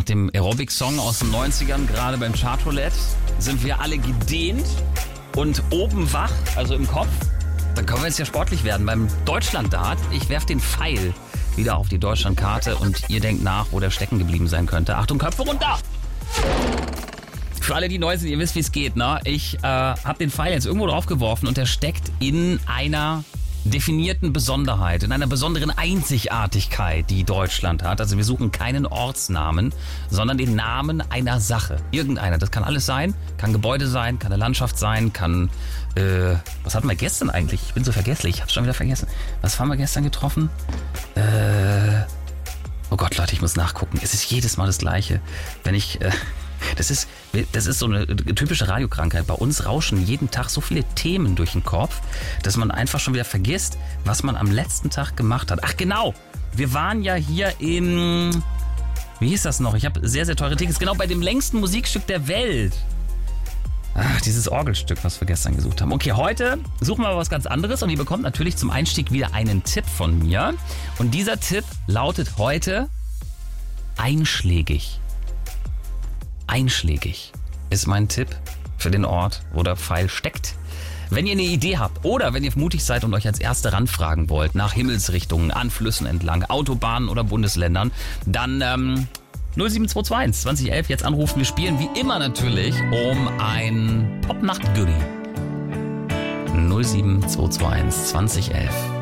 dem Aerobic-Song aus den 90ern, gerade beim Chartroulette, sind wir alle gedehnt und oben wach, also im Kopf. Dann können wir jetzt ja sportlich werden beim Deutschland-Dart. Ich werfe den Pfeil wieder auf die Deutschlandkarte und ihr denkt nach, wo der stecken geblieben sein könnte. Achtung, Köpfe runter! Für alle, die neu sind, ihr wisst, wie es geht, ne? Ich habe den Pfeil jetzt irgendwo drauf geworfen und der steckt in einer definierten Besonderheit, in einer besonderen Einzigartigkeit, die Deutschland hat. Also wir suchen keinen Ortsnamen, sondern den Namen einer Sache. Irgendeiner. Das kann alles sein. Kann Gebäude sein, kann eine Landschaft sein, kann... was hatten wir gestern eigentlich? Ich bin so vergesslich. Ich hab's schon wieder vergessen. Was haben wir gestern getroffen? Oh Gott, Leute, ich muss nachgucken. Es ist jedes Mal das Gleiche. Wenn ich... Das ist so eine typische Radiokrankheit. Bei uns rauschen jeden Tag so viele Themen durch den Kopf, dass man einfach schon wieder vergisst, was man am letzten Tag gemacht hat. Ach genau, wir waren ja hier in... Wie hieß das noch? Ich habe sehr, sehr teure Tickets. Genau, bei dem längsten Musikstück der Welt. Ach, dieses Orgelstück, was wir gestern gesucht haben. Okay, heute suchen wir mal was ganz anderes und ihr bekommt natürlich zum Einstieg wieder einen Tipp von mir. Und dieser Tipp lautet heute einschlägig. Einschlägig ist mein Tipp für den Ort, wo der Pfeil steckt. Wenn ihr eine Idee habt oder wenn ihr mutig seid und euch als Erste ranfragen wollt, nach Himmelsrichtungen, an Flüssen entlang, Autobahnen oder Bundesländern, dann 0722 2011 jetzt anrufen. Wir spielen wie immer natürlich um ein Popnacht-Goodie. 0722 2011.